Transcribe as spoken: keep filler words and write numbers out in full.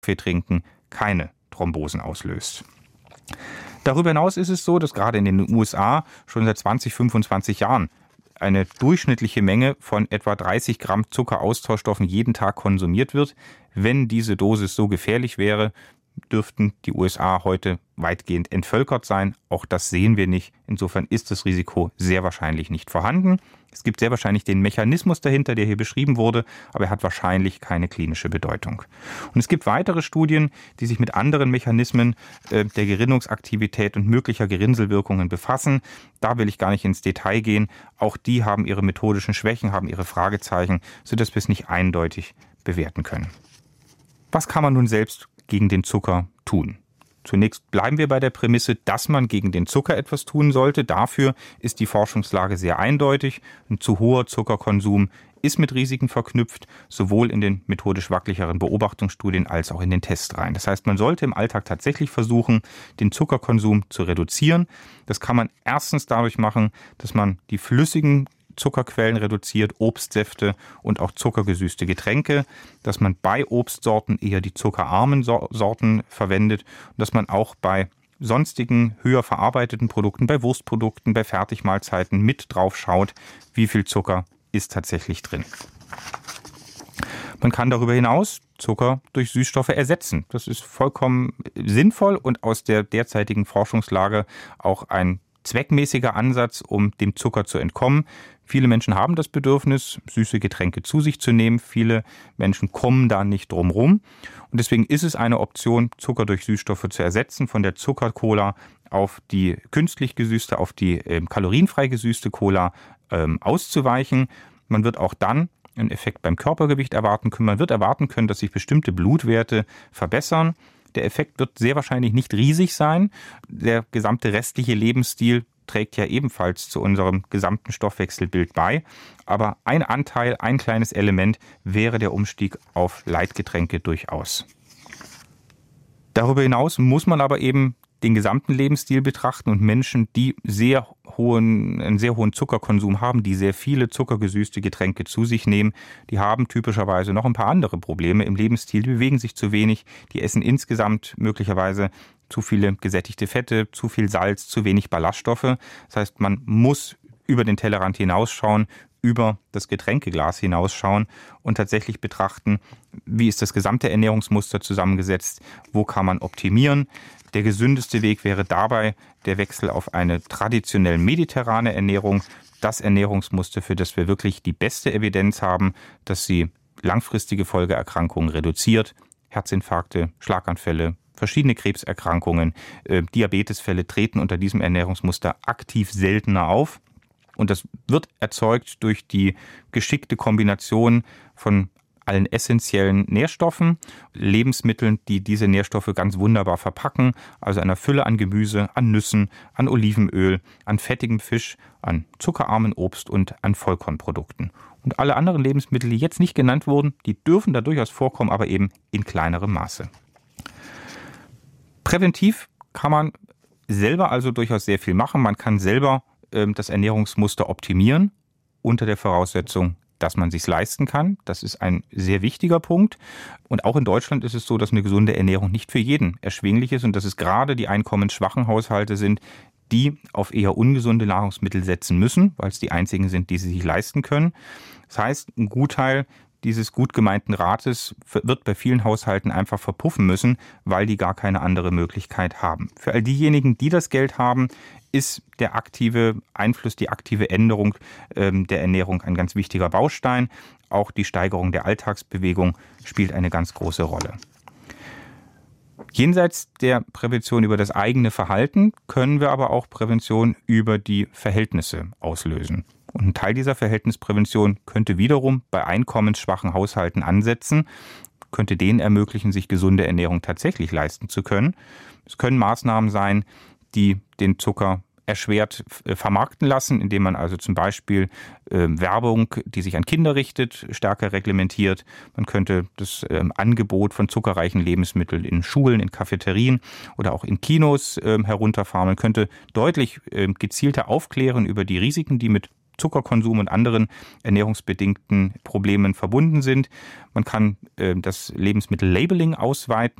Kaffee trinken keine Thrombosen auslöst. Darüber hinaus ist es so, dass gerade in den U S A schon seit zwanzig, fünfundzwanzig Jahren eine durchschnittliche Menge von etwa dreißig Gramm Zuckeraustauschstoffen jeden Tag konsumiert wird. Wenn diese Dosis so gefährlich wäre, dürften die U S A heute weitgehend entvölkert sein. Auch das sehen wir nicht. Insofern ist das Risiko sehr wahrscheinlich nicht vorhanden. Es gibt sehr wahrscheinlich den Mechanismus dahinter, der hier beschrieben wurde, aber er hat wahrscheinlich keine klinische Bedeutung. Und es gibt weitere Studien, die sich mit anderen Mechanismen äh, der Gerinnungsaktivität und möglicher Gerinnselwirkungen befassen. Da will ich gar nicht ins Detail gehen. Auch die haben ihre methodischen Schwächen, haben ihre Fragezeichen, sodass wir es nicht eindeutig bewerten können. Was kann man nun selbst gegen den Zucker tun? Zunächst bleiben wir bei der Prämisse, dass man gegen den Zucker etwas tun sollte. Dafür ist die Forschungslage sehr eindeutig. Ein zu hoher Zuckerkonsum ist mit Risiken verknüpft, sowohl in den methodisch wackelicheren Beobachtungsstudien als auch in den Testreihen. Das heißt, man sollte im Alltag tatsächlich versuchen, den Zuckerkonsum zu reduzieren. Das kann man erstens dadurch machen, dass man die flüssigen Zuckerquellen reduziert, Obstsäfte und auch zuckergesüßte Getränke, dass man bei Obstsorten eher die zuckerarmen Sorten verwendet und dass man auch bei sonstigen höher verarbeiteten Produkten, bei Wurstprodukten, bei Fertigmahlzeiten mit drauf schaut, wie viel Zucker ist tatsächlich drin. Man kann darüber hinaus Zucker durch Süßstoffe ersetzen. Das ist vollkommen sinnvoll und aus der derzeitigen Forschungslage auch ein zweckmäßiger Ansatz, um dem Zucker zu entkommen. Viele Menschen haben das Bedürfnis, süße Getränke zu sich zu nehmen. Viele Menschen kommen da nicht drum rum. Und deswegen ist es eine Option, Zucker durch Süßstoffe zu ersetzen, von der Zuckercola auf die künstlich gesüßte, auf die äh, kalorienfrei gesüßte Cola ähm, auszuweichen. Man wird auch dann einen Effekt beim Körpergewicht erwarten können. Man wird erwarten können, dass sich bestimmte Blutwerte verbessern. Der Effekt wird sehr wahrscheinlich nicht riesig sein. Der gesamte restliche Lebensstil trägt ja ebenfalls zu unserem gesamten Stoffwechselbild bei. Aber ein Anteil, ein kleines Element wäre der Umstieg auf Leitgetränke durchaus. Darüber hinaus muss man aber eben den gesamten Lebensstil betrachten und Menschen, die sehr hohen, einen sehr hohen Zuckerkonsum haben, die sehr viele zuckergesüßte Getränke zu sich nehmen, die haben typischerweise noch ein paar andere Probleme im Lebensstil. Die bewegen sich zu wenig, die essen insgesamt möglicherweise zu viele gesättigte Fette, zu viel Salz, zu wenig Ballaststoffe. Das heißt, man muss über den Tellerrand hinausschauen, über das Getränkeglas hinausschauen und tatsächlich betrachten, wie ist das gesamte Ernährungsmuster zusammengesetzt, wo kann man optimieren. Der gesündeste Weg wäre dabei der Wechsel auf eine traditionell mediterrane Ernährung, das Ernährungsmuster, für das wir wirklich die beste Evidenz haben, dass sie langfristige Folgeerkrankungen reduziert, Herzinfarkte, Schlaganfälle, verschiedene Krebserkrankungen, äh, Diabetesfälle treten unter diesem Ernährungsmuster aktiv seltener auf. Und das wird erzeugt durch die geschickte Kombination von allen essentiellen Nährstoffen, Lebensmitteln, die diese Nährstoffe ganz wunderbar verpacken, also einer Fülle an Gemüse, an Nüssen, an Olivenöl, an fettigem Fisch, an zuckerarmen Obst und an Vollkornprodukten. Und alle anderen Lebensmittel, die jetzt nicht genannt wurden, die dürfen da durchaus vorkommen, aber eben in kleinerem Maße. Präventiv kann man selber also durchaus sehr viel machen. Man kann selber äh, das Ernährungsmuster optimieren, unter der Voraussetzung, dass man es sich leisten kann. Das ist ein sehr wichtiger Punkt. Und auch in Deutschland ist es so, dass eine gesunde Ernährung nicht für jeden erschwinglich ist und dass es gerade die einkommensschwachen Haushalte sind, die auf eher ungesunde Nahrungsmittel setzen müssen, weil es die einzigen sind, die sie sich leisten können. Das heißt, ein Gutteil dieses gut gemeinten Rates wird bei vielen Haushalten einfach verpuffen müssen, weil die gar keine andere Möglichkeit haben. Für all diejenigen, die das Geld haben, ist der aktive Einfluss, die aktive Änderung ähm, der Ernährung ein ganz wichtiger Baustein. Auch die Steigerung der Alltagsbewegung spielt eine ganz große Rolle. Jenseits der Prävention über das eigene Verhalten können wir aber auch Prävention über die Verhältnisse auslösen. Und ein Teil dieser Verhältnisprävention könnte wiederum bei einkommensschwachen Haushalten ansetzen, könnte denen ermöglichen, sich gesunde Ernährung tatsächlich leisten zu können. Es können Maßnahmen sein, die den Zucker erschwert vermarkten lassen, indem man also zum Beispiel äh, Werbung, die sich an Kinder richtet, stärker reglementiert. Man könnte das äh, Angebot von zuckerreichen Lebensmitteln in Schulen, in Cafeterien oder auch in Kinos äh, herunterfahren. Man könnte deutlich äh, gezielter aufklären über die Risiken, die mit Zuckerkonsum und anderen ernährungsbedingten Problemen verbunden sind. Man kann äh, das Lebensmittellabeling ausweiten.